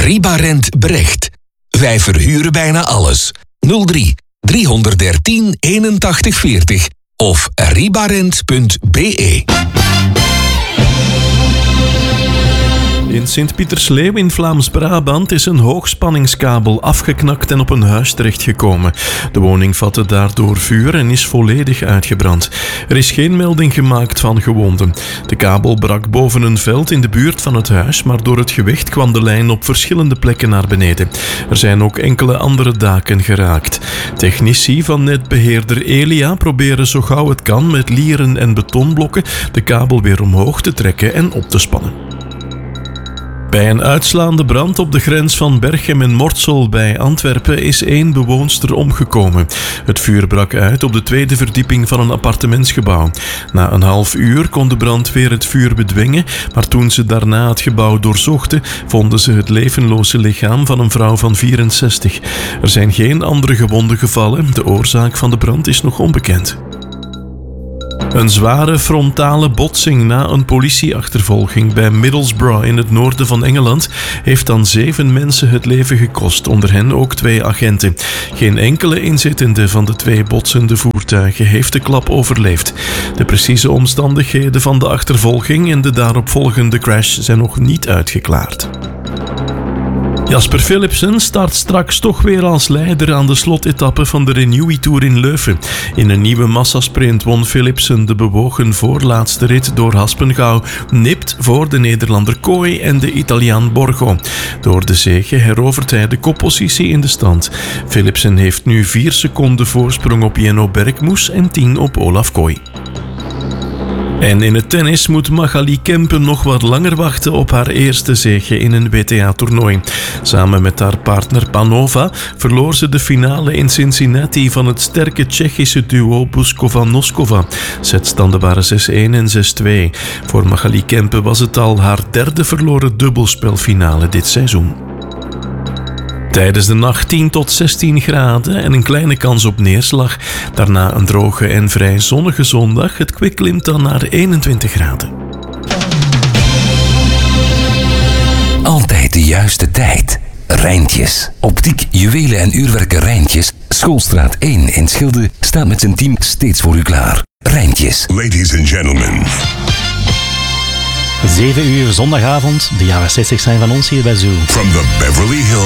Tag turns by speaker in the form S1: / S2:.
S1: Ribarent Brecht. Wij verhuren bijna alles. 03 313 81 40 of ribarent.be.
S2: In Sint-Pietersleeuw in Vlaams-Brabant is een hoogspanningskabel afgeknakt en op een huis terechtgekomen. De woning vatte daardoor vuur en is volledig uitgebrand. Er is geen melding gemaakt van gewonden. De kabel brak boven een veld in de buurt van het huis, maar door het gewicht kwam de lijn op verschillende plekken naar beneden. Er zijn ook enkele andere daken geraakt. Technici van netbeheerder Elia proberen zo gauw het kan met lieren en betonblokken de kabel weer omhoog te trekken en op te spannen. Bij een uitslaande brand op de grens van Berchem en Mortsel bij Antwerpen is 1 bewoonster omgekomen. Het vuur brak uit op de 2e verdieping van een appartementsgebouw. Na een half uur kon de brandweer het vuur bedwingen, maar toen ze daarna het gebouw doorzochten, vonden ze het levenloze lichaam van een vrouw van 64. Er zijn geen andere gewonden gevallen. De oorzaak van de brand is nog onbekend. Een zware frontale botsing na een politieachtervolging bij Middlesbrough in het noorden van Engeland heeft dan 7 mensen het leven gekost, onder hen ook 2 agenten. Geen enkele inzittende van de 2 botsende voertuigen heeft de klap overleefd. De precieze omstandigheden van de achtervolging en de daaropvolgende crash zijn nog niet uitgeklaard. Jasper Philipsen start straks toch weer als leider aan de slotetappe van de Renewy Tour in Leuven. In een nieuwe massasprint won Philipsen de bewogen voorlaatste rit door Haspengouw, nipt voor de Nederlander Kooi en de Italiaan Borgo. Door de zege herovert hij de koppositie in de stand. Philipsen heeft nu 4 seconden voorsprong op Jenno Bergmoes en 10 op Olaf Kooi. En in het tennis moet Magali Kempen nog wat langer wachten op haar eerste zege in een WTA-toernooi. Samen met haar partner Panova verloor ze de finale in Cincinnati van het sterke Tsjechische duo Buskova-Noskova. Setstanden waren 6-1 en 6-2. Voor Magali Kempen was het al haar 3e verloren dubbelspelfinale dit seizoen. Tijdens de nacht 10 tot 16 graden en een kleine kans op neerslag. Daarna een droge en vrij zonnige zondag. Het kwik klimt dan naar 21 graden.
S1: Altijd de juiste tijd. Rijntjes. Optiek, juwelen en uurwerken Rijntjes. Schoolstraat 1 in Schilde staat met zijn team steeds voor u klaar. Rijntjes.
S3: Ladies and gentlemen.
S4: 7 uur zondagavond. De jaren 60 zijn van ons hier bij Zoo.
S3: From the Beverly Hills